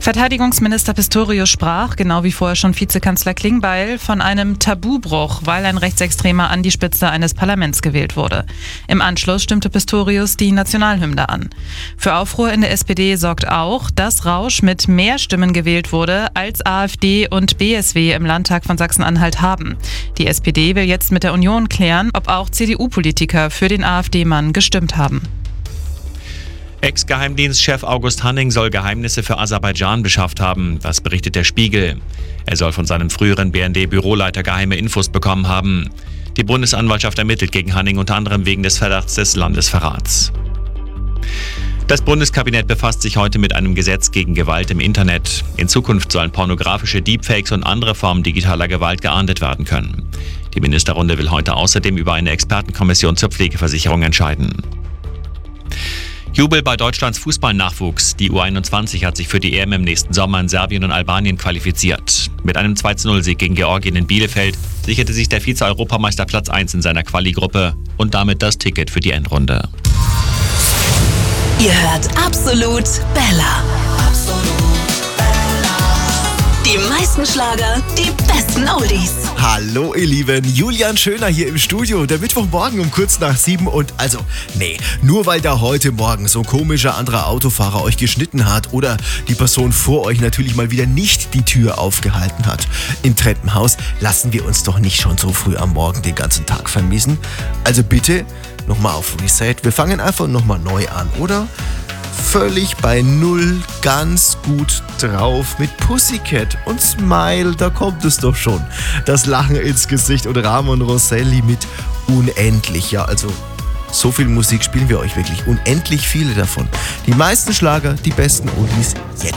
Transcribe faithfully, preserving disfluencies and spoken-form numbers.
Verteidigungsminister Pistorius sprach, genau wie vorher schon Vizekanzler Klingbeil, von einem Tabubruch, weil ein Rechtsextremer an die Spitze eines Parlaments gewählt wurde. Im Anschluss stimmte Pistorius die Nationalhymne an. Für Aufruhr in der S P D sorgt auch, dass Rausch mit mehr Stimmen gewählt wurde, als AfD und B S W im Landtag von Sachsen-Anhalt haben. Die S P D will jetzt mit der Union klären, ob auch C D U-Politiker für den AfD-Mann gestimmt haben. Ex-Geheimdienstchef August Hanning soll Geheimnisse für Aserbaidschan beschafft haben. Das berichtet der Spiegel. Er soll von seinem früheren B N D-Büroleiter geheime Infos bekommen haben. Die Bundesanwaltschaft ermittelt gegen Hanning unter anderem wegen des Verdachts des Landesverrats. Das Bundeskabinett befasst sich heute mit einem Gesetz gegen Gewalt im Internet. In Zukunft sollen pornografische Deepfakes und andere Formen digitaler Gewalt geahndet werden können. Die Ministerrunde will heute außerdem über eine Expertenkommission zur Pflegeversicherung entscheiden. Jubel bei Deutschlands Fußballnachwuchs. Die U einundzwanzig hat sich für die E M im nächsten Sommer in Serbien und Albanien qualifiziert. Mit einem zwei zu null Sieg gegen Georgien in Bielefeld sicherte sich der Vize-Europameister Platz eins in seiner Quali-Gruppe und damit das Ticket für die Endrunde. Ihr hört Absolut Bella. Die meisten Schlager, die besten Oldies. Hallo ihr Lieben, Julian Schöner hier im Studio. Der Mittwochmorgen um kurz nach sieben und also, nee, nur weil da heute Morgen so ein komischer anderer Autofahrer euch geschnitten hat oder die Person vor euch natürlich mal wieder nicht die Tür aufgehalten hat im Treppenhaus, lassen wir uns doch nicht schon so früh am Morgen den ganzen Tag vermiesen. Also bitte nochmal auf Reset, wir fangen einfach nochmal neu an, oder? Völlig bei Null, ganz gut drauf mit Pussycat und Smile, da kommt es doch schon. Das Lachen ins Gesicht und Ramon Rosselli mit Unendlich. Ja, also so viel Musik spielen wir euch wirklich, unendlich viele davon. Die meisten Schlager, die besten Oldies jetzt.